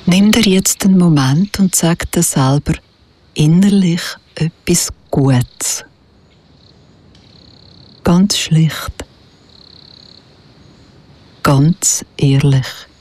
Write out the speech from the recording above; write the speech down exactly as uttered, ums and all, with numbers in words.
Nimm dir jetzt einen Moment und sag dir selber innerlich etwas Gutes. Ganz schlicht. Ganz ehrlich.